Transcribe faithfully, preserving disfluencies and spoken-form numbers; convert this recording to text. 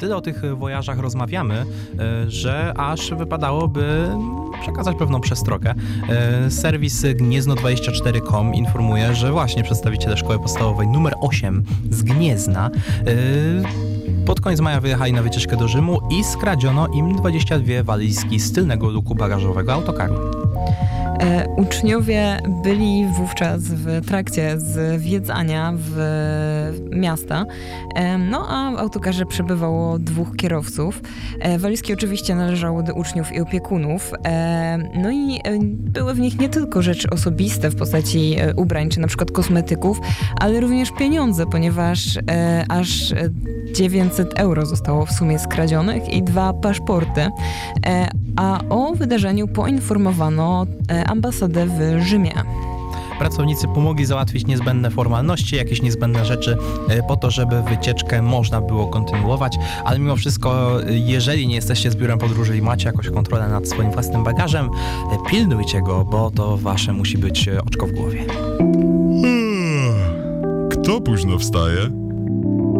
tyle o tych wojażach rozmawiamy, że aż wypadałoby przekazać pewną przestrogę. Serwis gniezno dwadzieścia cztery kropka com informuje, że właśnie przedstawiciele szkoły podstawowej numer osiem z Gniezna pod koniec maja wyjechali na wycieczkę do Rzymu i skradziono im dwadzieścia dwie walizki z tylnego luku bagażowego autokaru. E, uczniowie byli wówczas w trakcie zwiedzania w miasta, e, no a w autokarze przebywało dwóch kierowców. E, walizki oczywiście należały do uczniów i opiekunów, e, no i e, były w nich nie tylko rzeczy osobiste w postaci e, ubrań czy na przykład kosmetyków, ale również pieniądze, ponieważ e, aż dziewięćset euro zostało w sumie skradzionych i dwa paszporty. E, a o wydarzeniu poinformowano e, ambasadę w Rzymie. Pracownicy pomogli załatwić niezbędne formalności, jakieś niezbędne rzeczy po to, żeby wycieczkę można było kontynuować, ale mimo wszystko, jeżeli nie jesteście z biurem podróży i macie jakąś kontrolę nad swoim własnym bagażem, pilnujcie go, bo to wasze musi być oczko w głowie. Kto późno wstaje?